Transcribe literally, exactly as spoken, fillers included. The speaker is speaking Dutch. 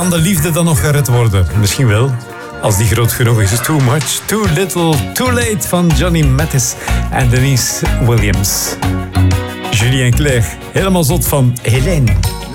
Kan de liefde dan nog gered worden? Misschien wel. Als die groot genoeg is. Too much, too little, too late van Johnny Mathis en Denise Williams. Julie en Claire, helemaal zot van Helene.